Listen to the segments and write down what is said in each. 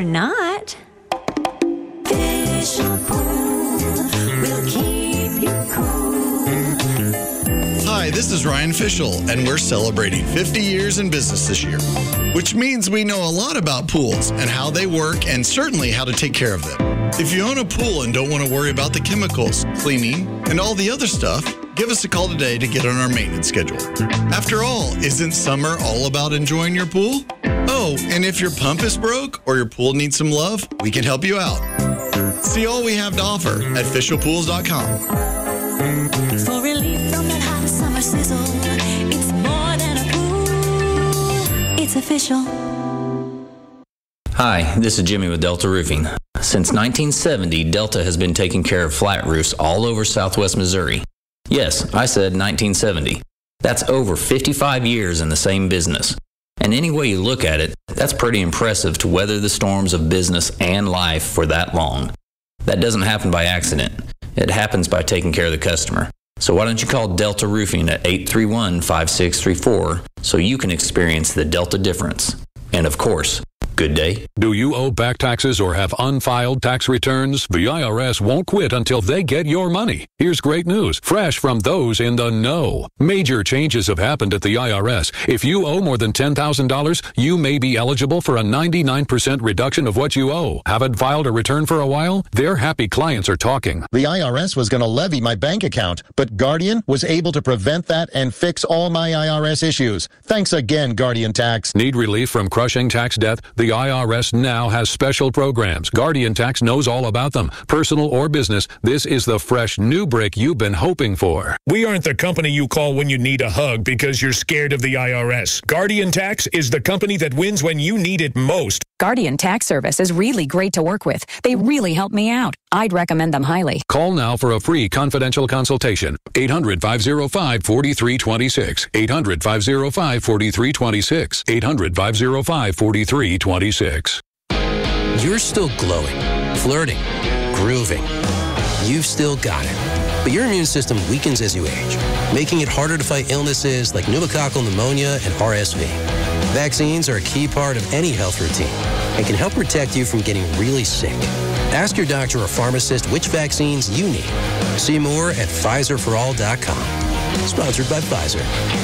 not. Fisher Pool will keep you cool. Hi, this is Ryan Fischel, and we're celebrating 50 years in business this year, which means we know a lot about pools and how they work and certainly how to take care of them. If you own a pool and don't want to worry about the chemicals, cleaning, and all the other stuff, give us a call today to get on our maintenance schedule. After all, isn't summer all about enjoying your pool? Oh, and if your pump is broke or your pool needs some love, we can help you out. See all we have to offer at FishelPools.com. For relief from that hot summer sizzle, it's more than a pool, it's official. Hi, this is Jimmy with Delta Roofing. Since 1970, Delta has been taking care of flat roofs all over southwest Missouri. Yes, I said 1970. That's over 55 years in the same business. And any way you look at it, that's pretty impressive to weather the storms of business and life for that long. That doesn't happen by accident. It happens by taking care of the customer. So why don't you call Delta Roofing at 831-5634 so you can experience the Delta difference. And of course, good day. Do you owe back taxes or have unfiled tax returns? The IRS won't quit until they get your money. Here's great news, fresh from those in the know. Major changes have happened at the IRS. If you owe more than $10,000, you may be eligible for a 99% reduction of what you owe. Haven't filed a return for a while? Their happy clients are talking. The IRS was going to levy my bank account, but Guardian was able to prevent that and fix all my IRS issues. Thanks again, Guardian Tax. Need relief from crushing tax debt? The IRS now has special programs. Guardian Tax knows all about them. Personal or business, this is the fresh new break you've been hoping for. We aren't the company you call when you need a hug because you're scared of the IRS. Guardian Tax is the company that wins when you need it most. Guardian Tax Service is really great to work with. They really help me out. I'd recommend them highly. Call now for a free confidential consultation. 800-505-4326. 800-505-4326. 800-505-4326. You're still glowing, flirting, grooving. You've still got it. But your immune system weakens as you age, making it harder to fight illnesses like pneumococcal pneumonia and RSV. Vaccines are a key part of any health routine and can help protect you from getting really sick. Ask your doctor or pharmacist which vaccines you need. See more at PfizerForAll.com. Sponsored by Pfizer.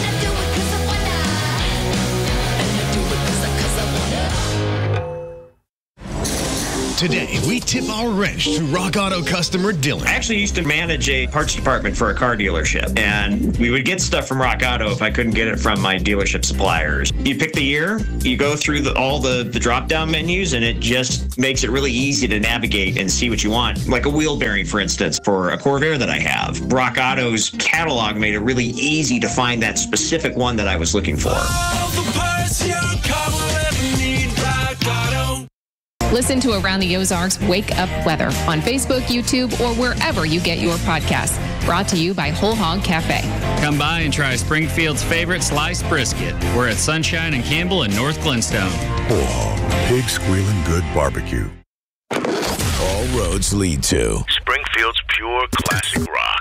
Today, we tip our wrench to Rock Auto customer Dylan. I actually used to manage a parts department for a car dealership, and we would get stuff from Rock Auto if I couldn't get it from my dealership suppliers. You pick the year, you go through all the drop-down menus, and it just makes it really easy to navigate and see what you want. Like a wheel bearing, for instance, for a Corvair that I have. Rock Auto's catalog made it really easy to find that specific one that I was looking for. All the parts your car will ever need, Rock Auto. Listen to Around the Ozarks Wake Up Weather on Facebook, YouTube, or wherever you get your podcasts. Brought to you by Whole Hog Cafe. Come by and try Springfield's favorite sliced brisket. We're at Sunshine and Campbell in North Glenstone. Whole Hog, pig squealing good barbecue. All roads lead to Springfield's pure classic rock.